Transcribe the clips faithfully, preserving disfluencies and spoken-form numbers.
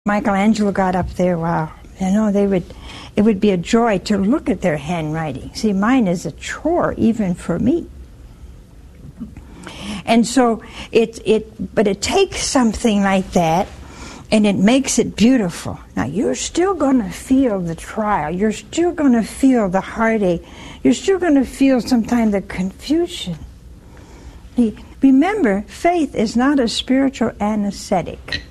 Michelangelo got up there, wow, you know, they would, it would be a joy to look at their handwriting. See, mine is a chore even for me. And so it, it, but it takes something like that and it makes it beautiful. Now, you're still going to feel the trial. You're still going to feel the heartache. You're still going to feel sometimes the confusion. See, remember, faith is not a spiritual anesthetic.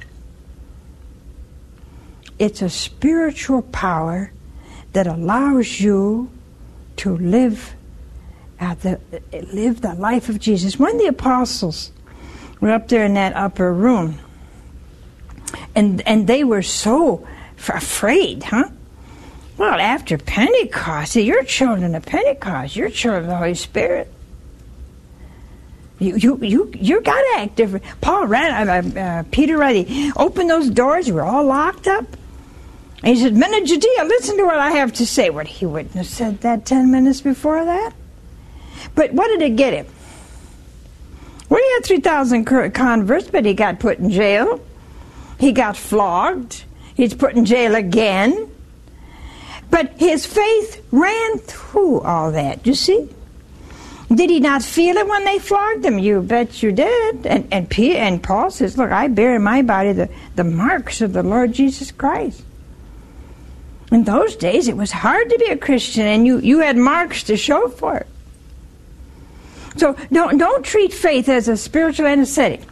It's a spiritual power that allows you to live at the live the life of Jesus. When the apostles were up there in that upper room, and and they were so f- afraid, huh? Well, after Pentecost, see, you're children of Pentecost. You're children of the Holy Spirit. You you you you got to act different. Paul ran. Uh, uh, Peter ready. Open those doors. We're all locked up. And he said, "Men of Judea, listen to what I have to say." What, he wouldn't have said that ten minutes before that. But what did it get him? Well, he had three thousand converts, but he got put in jail. He got flogged. He's put in jail again. But his faith ran through all that, you see? Did he not feel it when they flogged him? You bet you did. And and, P, and Paul says, look, I bear in my body the, the marks of the Lord Jesus Christ. In those days, it was hard to be a Christian, and you, you had marks to show for it. So don't, don't treat faith as a spiritual anesthetic.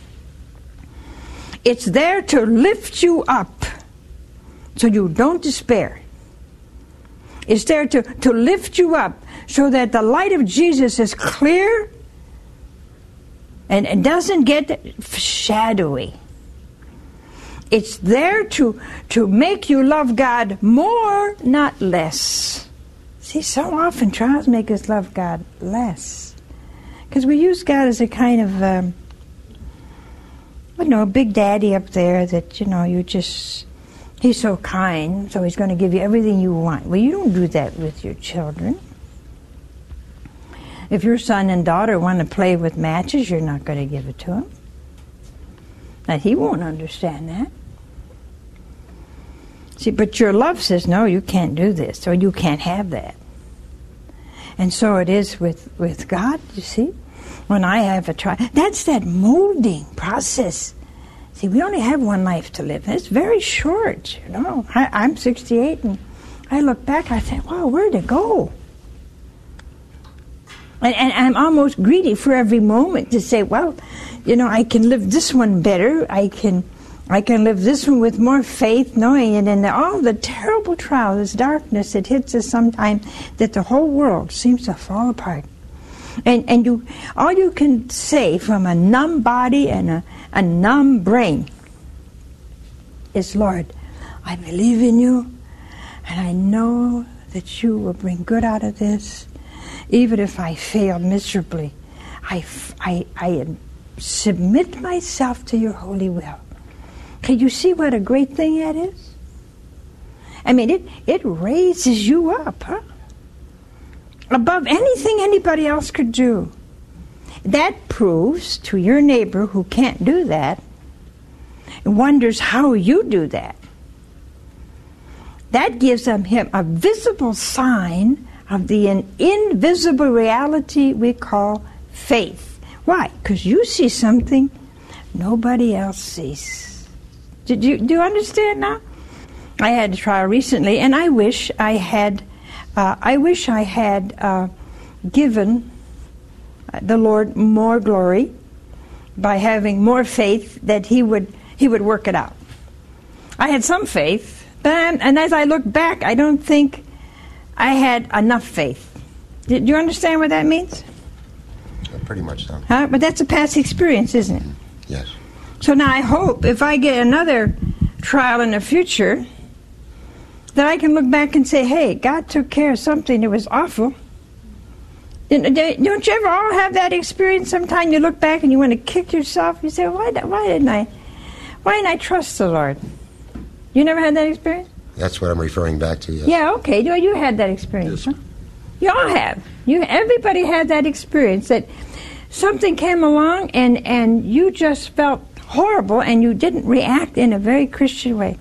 It's there to lift you up so you don't despair. It's there to, to lift you up so that the light of Jesus is clear and, and doesn't get shadowy. It's there to, to make you love God more, not less. See, so often trials make us love God less. Because we use God as a kind of, um, I don't know, a big daddy up there that, you know, you just, he's so kind, so he's going to give you everything you want. Well, you don't do that with your children. If your son and daughter want to play with matches, you're not going to give it to him. Now, he won't understand that. See, but your love says, no, you can't do this, or you can't have that. And so it is with, with God, you see. When I have a trial, that's that molding process. See, we only have one life to live. It's very short, you know. I, I'm sixty-eight, and I look back, I think, wow, where'd it go? And, and I'm almost greedy for every moment to say, well, you know, I can live this one better. I can I can live this one with more faith, knowing it in all the terrible trials, this darkness that hits us sometimes, that the whole world seems to fall apart. And and you, all you can say from a numb body and a, a numb brain is, Lord, I believe in you, and I know that you will bring good out of this. Even if I fail miserably, I, I, I submit myself to your holy will. Can you see what a great thing that is? I mean, it, it raises you up, huh? Above anything anybody else could do. That proves to your neighbor who can't do that and wonders how you do that. That gives them him a visible sign of the in, invisible reality we call faith. Why? Because you see something nobody else sees. Did you do you understand now? I had a trial recently, and I wish I had. Uh, I wish I had uh, given the Lord more glory by having more faith that He would He would work it out. I had some faith, but I'm, and as I look back, I don't think I had enough faith. Did you understand what that means? Yeah, pretty much so. Huh? But that's a past experience, isn't it? Yes. So now I hope if I get another trial in the future, that I can look back and say, hey, God took care of something that was awful. Don't you ever all have that experience? Sometime you look back and you want to kick yourself. You say, why, why didn't I why didn't I trust the Lord? You never had that experience? That's what I'm referring back to, yes. Yeah, okay. You, you had that experience, Yes. huh? You all have. You, everybody had that experience that something came along and, and you just felt horrible, and you didn't react in a very Christian way.